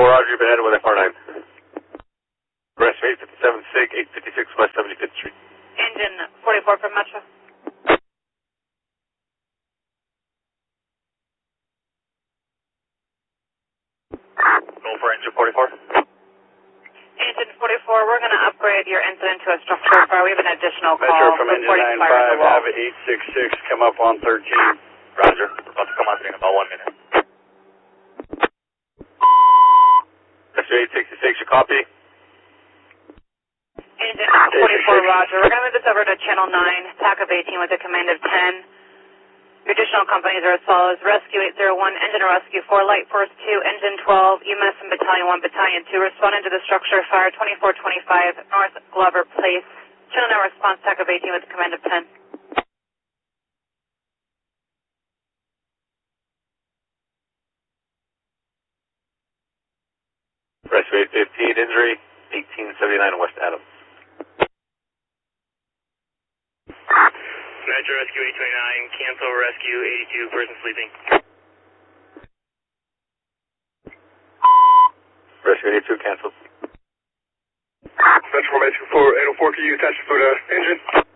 Roger, you've been headed with FR9. Rest 857 SIG, 856 West 75th Street. Engine 44 from Metro. Go for engine 44. Engine 44, we're going to upgrade your incident to a structural fire. We have an additional call. Metro from engine reporting fire in the 95, wall. have 866, come up on 13. Roger, we're about to come on in about 1 minute. Rest 866, you copy? Engine 44, Roger. We're going to move this over to channel 9, TAC of 18 with a command of 10. Your additional companies are as follows: Rescue 801, Engine Rescue 4, Light Force 2, Engine 12, UMS and Battalion 1, Battalion 2, responding to the structure fire 2425 North Glover Place. Channel 9 response, TAC of 18 with a command of 10. Rescue 815, injury 1879 West Adams. Metro Rescue 829, cancel Rescue 82, person sleeping. Rescue 82, cancel. Metro Rescue 804, can you attach for the engine?